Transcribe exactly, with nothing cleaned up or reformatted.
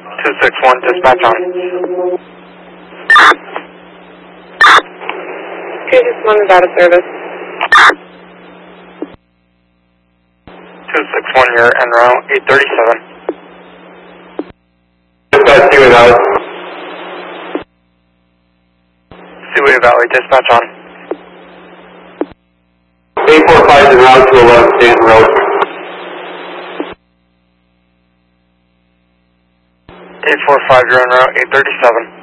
two six one, dispatch on. two six one is out of service. two six one, you're en route, eight thirty-seven. Dispatch Seaway Valley. Seaway Valley, dispatch on. eight four five is en route to eleven Stanton Road. eight four five, you're en route, eight thirty-seven.